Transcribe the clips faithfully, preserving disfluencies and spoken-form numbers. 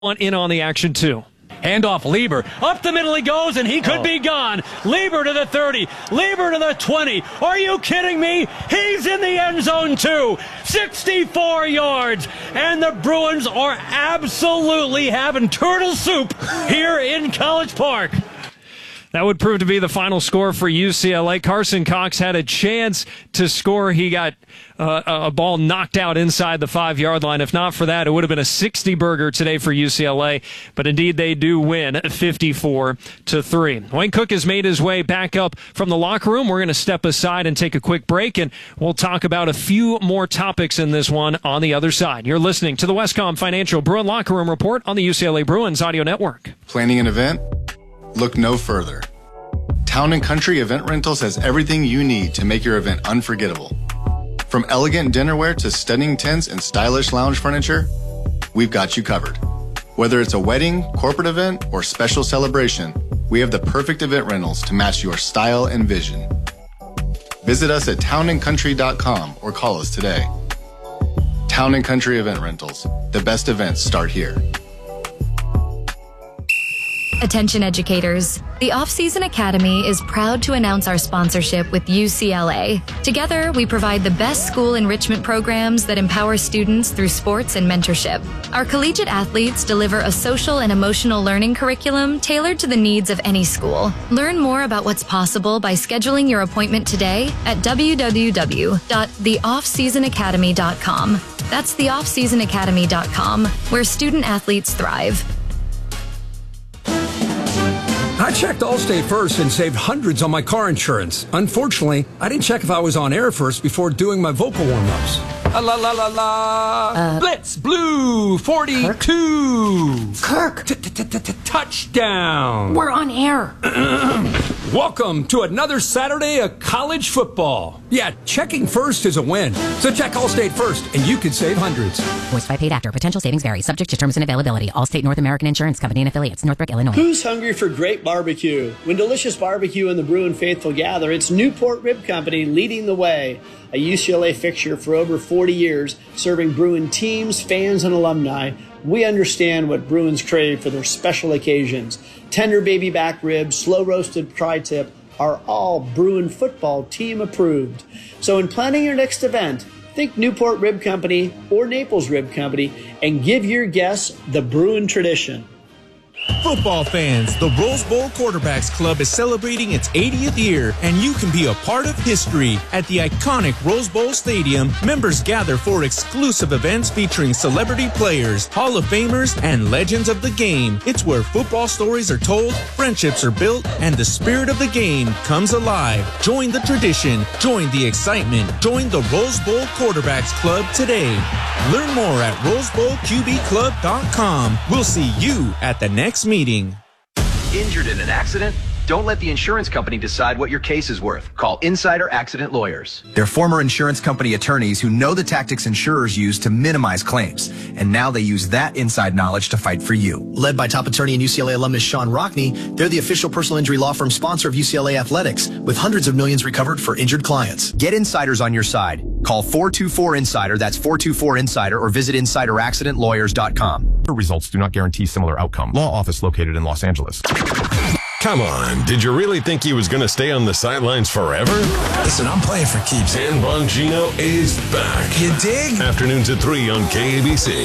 Want in on the action, too. Handoff, Lieber. Up the middle he goes, and he could oh. be gone. Lieber to the thirty. Lieber to the twenty. Are you kidding me? He's in the end zone, too. sixty-four yards. And the Bruins are absolutely having turtle soup here in College Park. That would prove to be the final score for U C L A. Carson Cox had a chance to score. He got uh, a ball knocked out inside the five-yard line. If not for that, it would have been a sixty-burger today for U C L A. But indeed, they do win fifty-four to three. Wayne Cook has made his way back up from the locker room. We're going to step aside and take a quick break, and we'll talk about a few more topics in this one on the other side. You're listening to the Westcom Financial Bruin Locker Room Report on the U C L A Bruins Audio Network. Planning an event? Look no further. Town and Country Event Rentals has everything you need to make your event unforgettable. From elegant dinnerware to stunning tents and stylish lounge furniture, we've got you covered. Whether it's a wedding, corporate event, or special celebration, we have the perfect event rentals to match your style and vision. Visit us at town and country dot com or call us today. Town and Country Event Rentals. The best events start here. Attention educators. The Off-Season Academy is proud to announce our sponsorship with U C L A. Together, we provide the best school enrichment programs that empower students through sports and mentorship. Our collegiate athletes deliver a social and emotional learning curriculum tailored to the needs of any school. Learn more about what's possible by scheduling your appointment today at w w w dot the off season academy dot com. That's the off season academy dot com, where student athletes thrive. I checked Allstate first and saved hundreds on my car insurance. Unfortunately, I didn't check if I was on air first before doing my vocal warm-ups. La la la la la. Uh, Blitz Blue forty-two. Kirk. Touchdown. We're on air. Welcome to another Saturday of college football. Yeah, checking first is a win. So check Allstate first, and you could save hundreds. Voiced by paid actor. Potential savings vary. Subject to terms and availability. Allstate North American Insurance Company and affiliates. Northbrook, Illinois. Who's hungry for great barbecue? When delicious barbecue and the Bruin faithful gather, it's Newport Rib Company leading the way. A U C L A fixture for over forty years, serving Bruin teams, fans, and alumni. We understand what Bruins crave for their special occasions. Tender baby back ribs, slow-roasted tri-tip are all Bruin football team approved. So in planning your next event, think Newport Rib Company or Naples Rib Company and give your guests the Bruin tradition. Football fans, the Rose Bowl Quarterbacks Club is celebrating its eightieth year, and you can be a part of history. At the iconic Rose Bowl Stadium, members gather for exclusive events featuring celebrity players, Hall of Famers, and legends of the game. It's where football stories are told, friendships are built, and the spirit of the game comes alive. Join the tradition, join the excitement, join the Rose Bowl Quarterbacks Club today. Learn more at rose bowl q b club dot com. We'll see you at the next meeting. Injured in an accident? Don't let the insurance company decide what your case is worth. Call Insider Accident Lawyers. They're former insurance company attorneys who know the tactics insurers use to minimize claims. And now they use that inside knowledge to fight for you. Led by top attorney and U C L A alumnus Sean Rockney, they're the official personal injury law firm sponsor of U C L A Athletics, with hundreds of millions recovered for injured clients. Get insiders on your side. Call four two four insider, that's four two four insider, or visit insider accident lawyers dot com. The results do not guarantee similar outcome. Law office located in Los Angeles. Come on, did you really think he was going to stay on the sidelines forever? Listen, I'm playing for keeps. Dan Bongino is back. You dig? Afternoons at three on K A B C.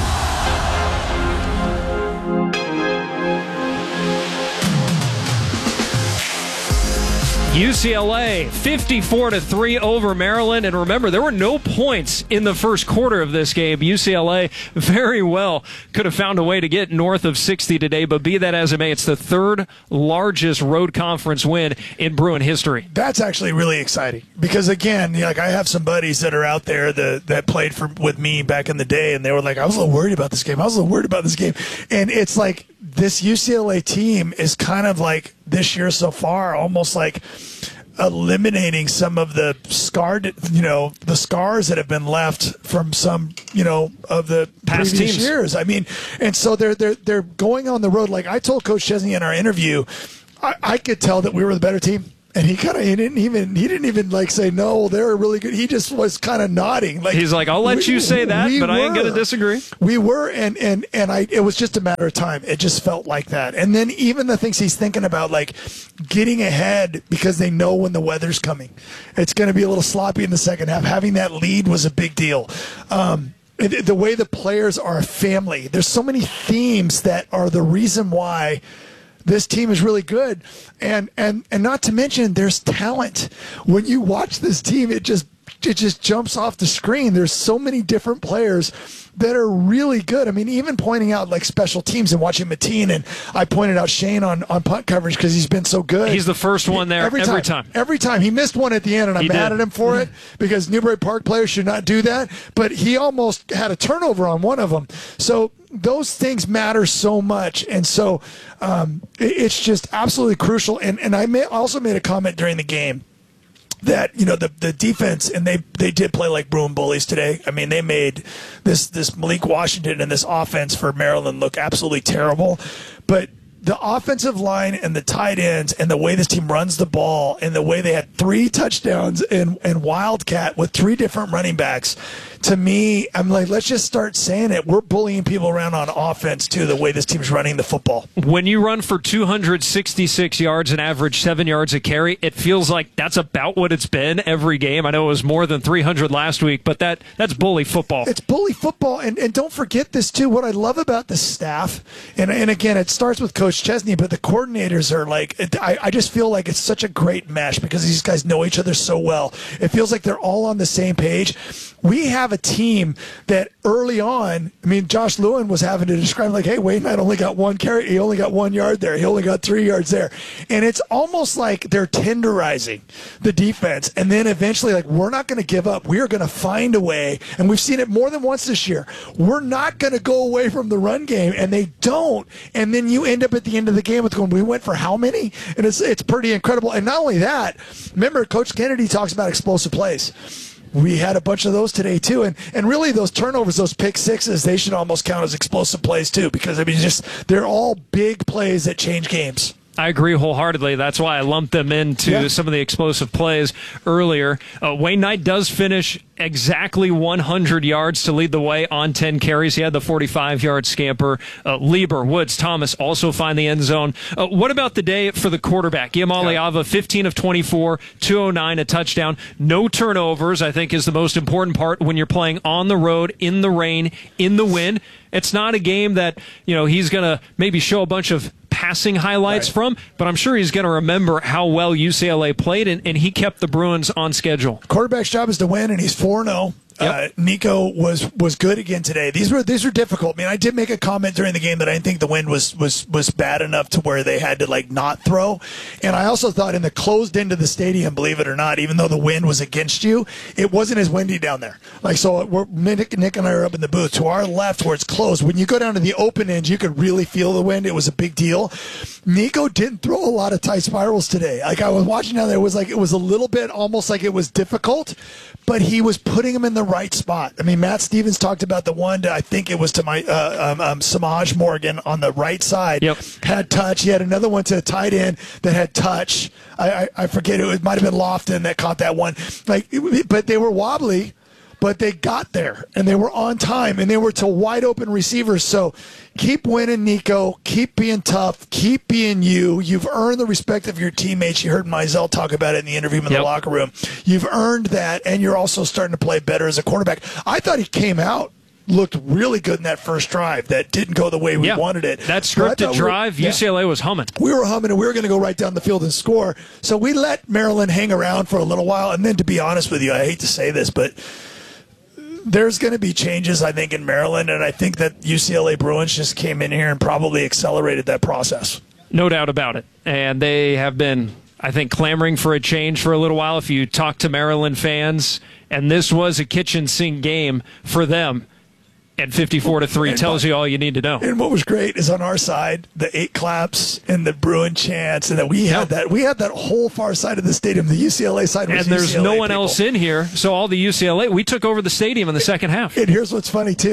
U C L A fifty-four to three over Maryland, and remember, there were no points in the first quarter of this game. U C L A very well could have found a way to get north of sixty today, but be that as it may, it's the third largest road conference win in Bruin history. That's actually really exciting because, again, like I have some buddies that are out there that, that played for with me back in the day, and they were like, I was a little worried about this game. I was a little worried about this game. And it's like this U C L A team is kind of like this year so far, almost like eliminating some of the scarred, you know, the scars that have been left from some, you know, of the past previous teams. years. I mean, and so they're they're they're going on the road. Like I told Coach Chesney in our interview, I, I could tell that we were the better team. And he kind of he didn't even he didn't even like say no, they're really good. He just was kind of nodding. Like he's like, I'll let we, you say that, but were. I ain't gonna disagree. We were, and and and I. It was just a matter of time. It just felt like that. And then even the things he's thinking about, like getting ahead because they know when the weather's coming. It's going to be a little sloppy in the second half. Having that lead was a big deal. Um, the way the players are a family. There's so many themes that are the reason why this team is really good, and and and not to mention there's talent. When you watch this team, it just it just jumps off the screen. There's so many different players that are really good. I mean, even pointing out like special teams and watching Mateen, and I pointed out Shane on, on punt coverage because he's been so good. He's the first one there every, every time, time. Every time. He missed one at the end, and I'm he mad did. at him for it because Newbury Park players should not do that. But he almost had a turnover on one of them. So those things matter so much. And so um, it, it's just absolutely crucial. And, and I may, also made a comment during the game that, you know, the the defense, and they they did play like Bruin bullies today. I mean, they made this this Malik Washington and this offense for Maryland look absolutely terrible. But the offensive line and the tight ends and the way this team runs the ball and the way they had three touchdowns in, in Wildcat with three different running backs, to me, I'm like, let's just start saying it. We're bullying people around on offense, too, the way this team's running the football. When you run for two hundred sixty-six yards and average seven yards a carry, it feels like that's about what it's been every game. I know it was more than three hundred last week, but that that's bully football. It's bully football, and, and don't forget this, too. What I love about the staff, and, and again, it starts with Coach Chesney, but the coordinators are like, I, I just feel like it's such a great mesh because these guys know each other so well. It feels like they're all on the same page. We have a team that early on, I mean, Josh Lewin was having to describe like, hey, Wade Knight only got one carry. He only got one yard there. He only got three yards there. And it's almost like they're tenderizing the defense. And then eventually, like, we're not going to give up. We are going to find a way. And we've seen it more than once this year. We're not going to go away from the run game. And they don't. And then you end up at the end of the game with going, we went for how many? And it's, it's pretty incredible. And not only that, remember, Coach Kennedy talks about explosive plays. We had a bunch of those today, too. And and really, those turnovers, those pick sixes, they should almost count as explosive plays, too, because, I mean, just they're all big plays that change games. I agree wholeheartedly. That's why I lumped them into yeah. some of the explosive plays earlier. Uh, Wayne Knight does finish exactly one hundred yards to lead the way on ten carries. He had the forty-five-yard scamper. Uh, Lieber, Woods, Thomas also find the end zone. Uh, what about the day for the quarterback? Yamali Ava, fifteen of twenty-four, two oh nine, a touchdown. No turnovers, I think, is the most important part when you're playing on the road, in the rain, in the wind. It's not a game that, you know, he's going to maybe show a bunch of passing highlights right. from, but I'm sure he's going to remember how well U C L A played, and, and he kept the Bruins on schedule. Quarterback's job is to win, and he's four and oh. Yep. Uh, Nico was was good again today. These were these were difficult. I mean, I did make a comment during the game that I didn't think the wind was was was bad enough to where they had to like not throw. And I also thought in the closed end of the stadium, believe it or not, even though the wind was against you, it wasn't as windy down there. Like so, we're, Nick, Nick and I are up in the booth to our left where it's closed. When you go down to the open end, you could really feel the wind. It was a big deal. Nico didn't throw a lot of tight spirals today. Like I was watching down there, it was like it was a little bit almost like it was difficult, but he was putting them in the right spot. I mean, Matt Stevens talked about the one to, I think it was to my uh, um, um, Samaj Morgan on the right side. Yep. Had touch. He had another one to a tight end that had touch. I, I, I forget. It, it might have been Lofton that caught that one. Like, but they were wobbly, but they got there, and they were on time, and they were to wide open receivers. So keep winning, Nico. Keep being tough. Keep being you. You've earned the respect of your teammates. You heard Mizell talk about it in the interview in yep. the locker room. You've earned that, and you're also starting to play better as a quarterback. I thought he came out, looked really good in that first drive that didn't go the way we yeah. wanted it. That scripted drive, we, yeah. U C L A was humming. We were humming, and we were going to go right down the field and score. So we let Maryland hang around for a little while, and then to be honest with you, I hate to say this, but there's going to be changes, I think, in Maryland, and I think that U C L A Bruins just came in here and probably accelerated that process. No doubt about it. And they have been, I think, clamoring for a change for a little while. If you talk to Maryland fans, and this was a kitchen sink game for them, and fifty-four to three tells you all you need to know. And what was great is on our side, the eight claps and the Bruin chants, and that we had yep. that we had that whole far side of the stadium. The U C L A side was and there's U C L A no one people. else in here, so all the U C L A we took over the stadium in the second half. And here's what's funny too.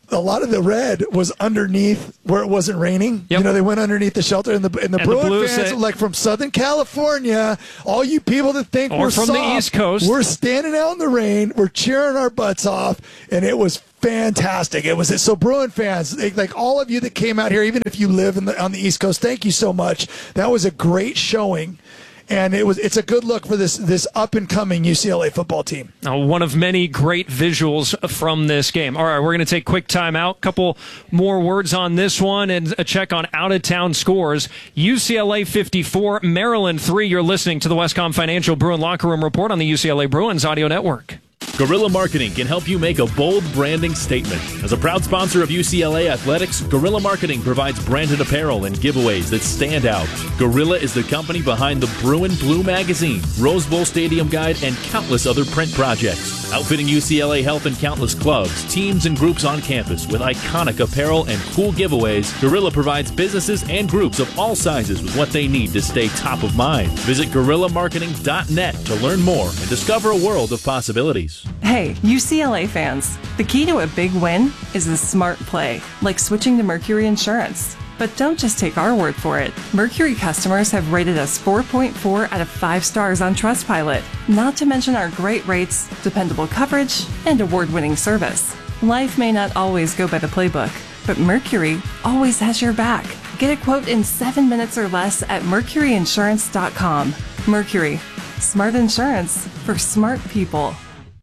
a lot of the red was underneath where it wasn't raining. Yep. You know, they went underneath the shelter, and the and the And Bruin the fans, said, like from Southern California, all you people that think or we're from soft, the East Coast, we're standing out in the rain, we're cheering our butts off, and it was fantastic. It was so Bruin fans, they, like all of you that came out here, even if you live in the, on the East Coast, thank you so much. That was a great showing. And it was it's a good look for this this up and coming U C L A football team. Uh, one of many great visuals from this game. All right, we're going to take a quick time out. Couple more words on this one and a check on out of town scores. U C L A fifty-four, Maryland three. You're listening to the Westcom Financial Bruin Locker Room Report on the U C L A Bruins Audio Network. Guerrilla Marketing can help you make a bold branding statement. As a proud sponsor of U C L A Athletics, Guerrilla Marketing provides branded apparel and giveaways that stand out. Guerrilla is the company behind the Bruin Blue Magazine, Rose Bowl Stadium Guide, and countless other print projects. Outfitting U C L A Health and countless clubs, teams, and groups on campus with iconic apparel and cool giveaways, Guerrilla provides businesses and groups of all sizes with what they need to stay top of mind. Visit guerrilla marketing dot net to learn more and discover a world of possibilities. Hey, U C L A fans, the key to a big win is a smart play, like switching to Mercury Insurance. But don't just take our word for it. Mercury customers have rated us four point four out of five stars on Trustpilot, not to mention our great rates, dependable coverage, and award-winning service. Life may not always go by the playbook, but Mercury always has your back. Get a quote in seven minutes or less at mercury insurance dot com. Mercury, smart insurance for smart people.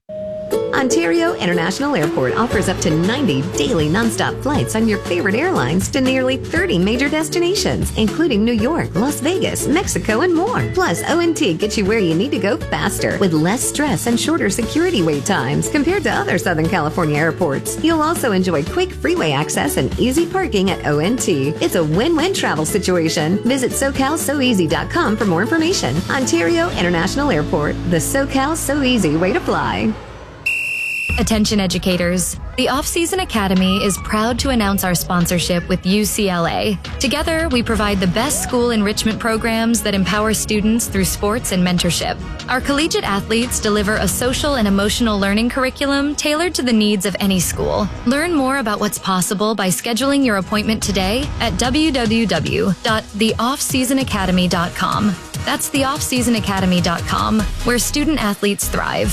Ontario International Airport offers up to ninety daily nonstop flights on your favorite airlines to nearly thirty major destinations, including New York, Las Vegas, Mexico, and more. Plus, O N T gets you where you need to go faster with less stress and shorter security wait times compared to other Southern California airports. You'll also enjoy quick freeway access and easy parking at O N T. It's a win-win travel situation. Visit so cal so easy dot com for more information. Ontario International Airport, the SoCal So Easy way to fly. Attention educators, the Off-Season Academy is proud to announce our sponsorship with U C L A. Together, we provide the best school enrichment programs that empower students through sports and mentorship. Our collegiate athletes deliver a social and emotional learning curriculum tailored to the needs of any school. Learn more about what's possible by scheduling your appointment today at w w w dot the off season academy dot com. That's the off season academy dot com, where student athletes thrive.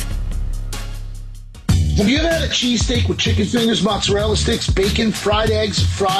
Have you ever had a cheesesteak with chicken fingers, mozzarella sticks, bacon, fried eggs, fries?